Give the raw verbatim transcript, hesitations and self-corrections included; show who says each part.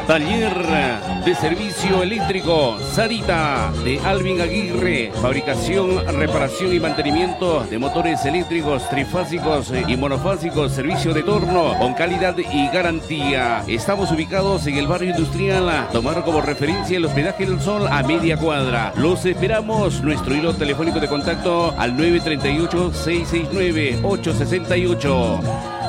Speaker 1: Taller de servicio eléctrico Sarita de Alvin Aguirre. Fabricación, reparación y mantenimiento de motores eléctricos trifásicos y monofásicos. Servicio de torno con calidad y garantía. Estamos ubicados en el barrio industrial. Tomar como referencia el hospedaje del Sol a media cuadra. Los esperamos. Nuestro hilo telefónico de contacto al nueve tres ocho, seis seis nueve, ocho seis ocho.